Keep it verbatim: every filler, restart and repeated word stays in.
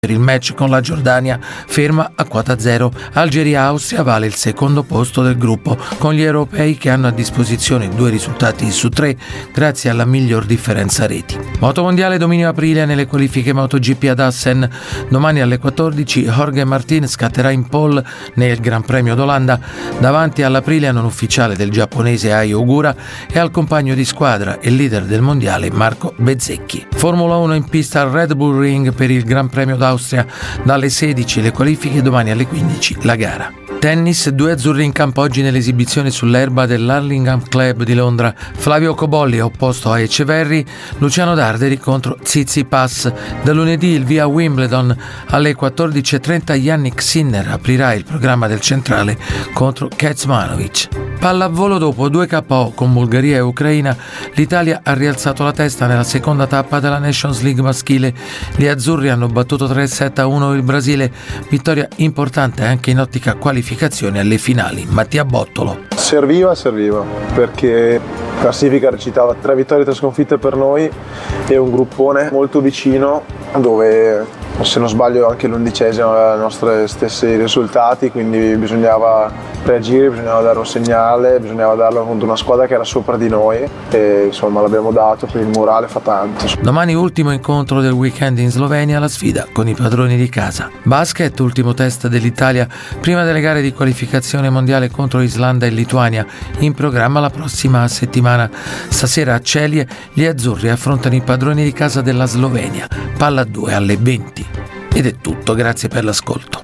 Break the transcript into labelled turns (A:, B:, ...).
A: Per il match con la Giordania ferma a quota zero. Algeria-Austria vale il secondo posto del gruppo, con gli europei che hanno a disposizione due risultati su tre grazie alla miglior differenza reti. Motomondiale dominio Aprilia nelle qualifiche MotoGP ad Assen. Domani alle quattordici Jorge Martin scatterà in pole nel Gran Premio d'Olanda davanti all'Aprilia non ufficiale del giapponese Ai Ogura e al compagno di squadra e leader del mondiale Marco Bezzecchi. Formula uno in pista al Red Bull Ring per il Gran Premio d'Austria. Dalle sedici le qualifiche, domani alle quindici la gara. Tennis, due azzurri in campo oggi nell'esibizione sull'erba dell'Hurlingham Club di Londra. Flavio Cobolli è opposto a Eceverri, Luciano Darderi contro Tsitsipas. Da lunedì il via Wimbledon alle quattordici e trenta Yannick Sinner aprirà il programma del centrale contro Kecmanovic. Pallavolo, dopo due K O con Bulgaria e Ucraina, l'Italia ha rialzato la testa nella seconda tappa della Nations League maschile. Gli azzurri hanno battuto tre sette a uno il Brasile, vittoria importante anche in ottica qualificazione alle finali. Mattia Bottolo.
B: Serviva, serviva, perché classifica recitava tre vittorie e tre sconfitte per noi e un gruppone molto vicino dove, se non sbaglio, anche l'undicesima aveva i nostri stessi risultati, quindi bisognava reagire, bisognava dare un segnale, bisognava darlo contro una squadra che era sopra di noi e insomma l'abbiamo dato, quindi il morale fa tanto.
A: Domani ultimo incontro del weekend in Slovenia, la sfida con i padroni di casa. Basket, ultimo test dell'Italia prima delle gare di qualificazione mondiale contro Islanda e Lituania, in programma la prossima settimana. Stasera a Celie gli azzurri affrontano i padroni di casa della Slovenia. Palla due alle venti. Ed è tutto, grazie per l'ascolto.